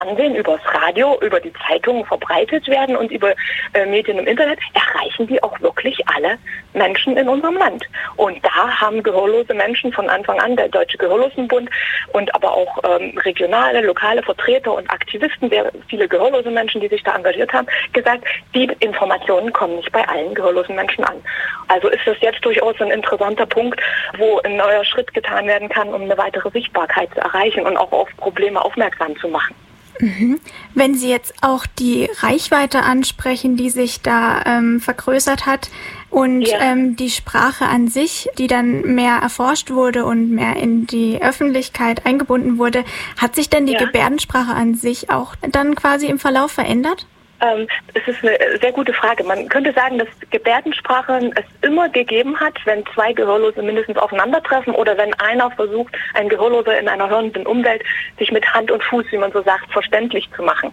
Fernsehen, übers Radio, über die Zeitungen verbreitet werden und über Medien im Internet, erreichen die auch wirklich alle Menschen in unserem Land. Und da haben gehörlose Menschen von Anfang an, der Deutsche Gehörlosenbund und aber auch regionale, lokale Vertreter und Aktivisten, viele gehörlose Menschen, die sich da engagiert haben, gesagt, die Informationen kommen nicht bei allen gehörlosen Menschen an. Also ist das jetzt durchaus ein interessanter Punkt, wo ein neuer Schritt getan werden kann, um eine weitere Sichtbarkeit zu erreichen und auch auf Probleme aufmerksam zu machen. Wenn Sie jetzt auch die Reichweite ansprechen, die sich da vergrößert hat und die Sprache an sich, die dann mehr erforscht wurde und mehr in die Öffentlichkeit eingebunden wurde, hat sich denn die Gebärdensprache an sich auch dann quasi im Verlauf verändert? Es ist eine sehr gute Frage. Man könnte sagen, dass Gebärdensprache es immer gegeben hat, wenn zwei Gehörlose mindestens aufeinandertreffen oder wenn einer versucht, ein Gehörloser in einer hörenden Umwelt, sich mit Hand und Fuß, wie man so sagt, verständlich zu machen.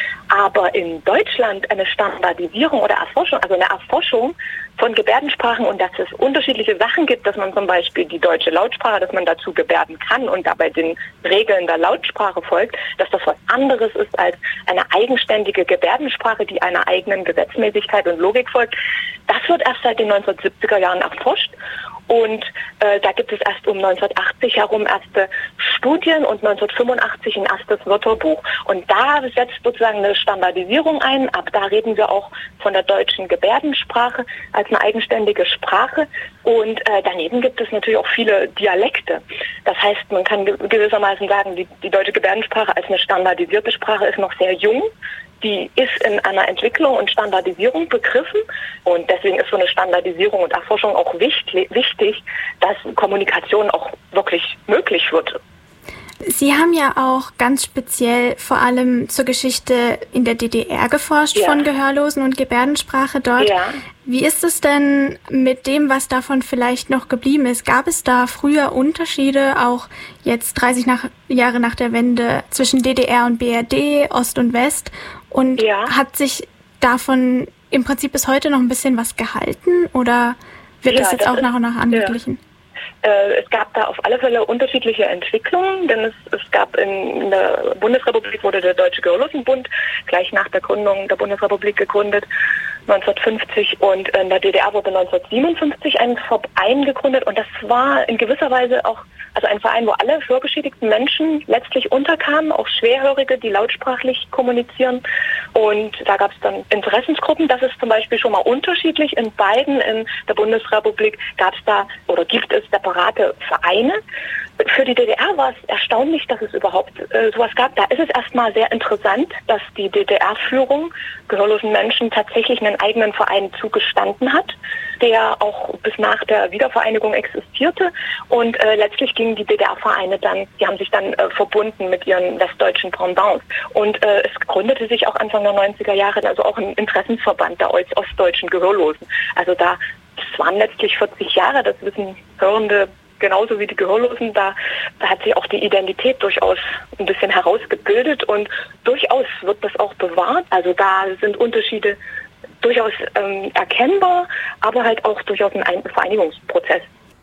Aber in Deutschland eine Standardisierung oder Erforschung, also eine Erforschung von Gebärdensprachen und dass es unterschiedliche Sachen gibt, dass man zum Beispiel die deutsche Lautsprache, dass man dazu gebärden kann und dabei den Regeln der Lautsprache folgt, dass das was anderes ist als eine eigenständige Gebärdensprache, die einer eigenen Gesetzmäßigkeit und Logik folgt. Das wird erst seit den 1970er Jahren erforscht. Und da gibt es erst um 1980 herum erste Studien und 1985 ein erstes Wörterbuch. Und da setzt sozusagen eine Standardisierung ein. Ab da reden wir auch von der deutschen Gebärdensprache als eine eigenständige Sprache. Und daneben gibt es natürlich auch viele Dialekte. Das heißt, man kann gewissermaßen sagen, die deutsche Gebärdensprache als eine standardisierte Sprache ist noch sehr jung. Die ist in einer Entwicklung und Standardisierung begriffen und deswegen ist so eine Standardisierung und Erforschung auch wichtig, dass Kommunikation auch wirklich möglich wird. Sie haben ja auch ganz speziell vor allem zur Geschichte in der DDR geforscht von Gehörlosen und Gebärdensprache dort. Ja. Wie ist es denn mit dem, was davon vielleicht noch geblieben ist? Gab es da früher Unterschiede, auch jetzt 30 Jahre nach der Wende, zwischen DDR und BRD, Ost und West? Und hat sich davon im Prinzip bis heute noch ein bisschen was gehalten oder wird das jetzt auch nach und nach angeglichen? Es gab da auf alle Fälle unterschiedliche Entwicklungen, denn es gab in der Bundesrepublik wurde der Deutsche Gehörlosenbund gleich nach der Gründung der Bundesrepublik gegründet, 1950, und in der DDR wurde 1957 ein Verein gegründet und das war in gewisser Weise auch also ein Verein, wo alle hörgeschädigten Menschen letztlich unterkamen, auch Schwerhörige, die lautsprachlich kommunizieren. Und da gab es dann Interessensgruppen. Das ist zum Beispiel schon mal unterschiedlich. In beiden, in der Bundesrepublik, gab es da oder gibt es separate Vereine. Für die DDR war es erstaunlich, dass es überhaupt sowas gab. Da ist es erstmal sehr interessant, dass die DDR-Führung gehörlosen Menschen tatsächlich einen eigenen Verein zugestanden hat, der auch bis nach der Wiedervereinigung existierte. Und letztlich gingen die DDR-Vereine dann, die haben sich dann verbunden mit ihren westdeutschen Pendants. Und es gründete sich auch Anfang der 90er Jahre also auch ein Interessensverband der ostdeutschen Gehörlosen. Also das waren letztlich 40 Jahre, das wissen Hörende genauso wie die Gehörlosen, da hat sich auch die Identität durchaus ein bisschen herausgebildet und durchaus wird das auch bewahrt. Also da sind Unterschiede durchaus erkennbar, aber halt auch durchaus ein Vereinigungsprozess.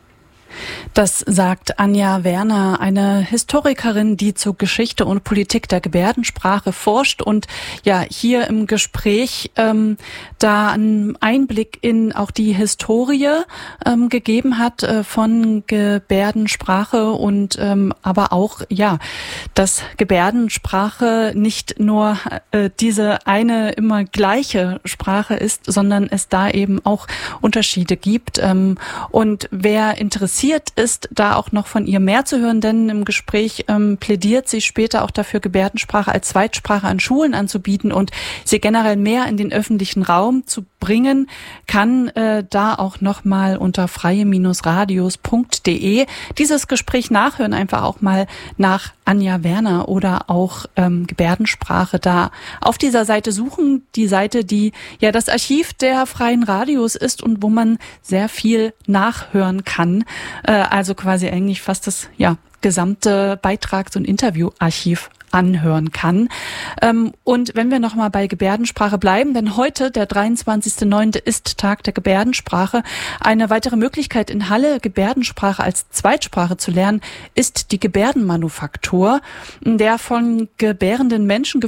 Das sagt Anja Werner, eine Historikerin, die zur Geschichte und Politik der Gebärdensprache forscht und ja hier im Gespräch da einen Einblick in auch die Historie gegeben hat von Gebärdensprache und aber auch ja, dass Gebärdensprache nicht nur diese eine immer gleiche Sprache ist, sondern es da eben auch Unterschiede gibt. Und wer interessiert ist, da auch noch von ihr mehr zu hören, denn im Gespräch plädiert sie später auch dafür, Gebärdensprache als Zweitsprache an Schulen anzubieten und sie generell mehr in den öffentlichen Raum zu bringen, kann da auch nochmal unter freie-radios.de dieses Gespräch nachhören, einfach auch mal nach Anja Werner oder auch Gebärdensprache da auf dieser Seite suchen, die Seite, die ja das Archiv der Freien Radios ist und wo man sehr viel nachhören kann, also quasi eigentlich fast das gesamte Beitrags- und Interviewarchiv anhören kann. Und wenn wir nochmal bei Gebärdensprache bleiben, denn heute, der 23.09., ist Tag der Gebärdensprache. Eine weitere Möglichkeit in Halle, Gebärdensprache als Zweitsprache zu lernen, ist die Gebärdenmanufaktur, in der von gebärenden Menschen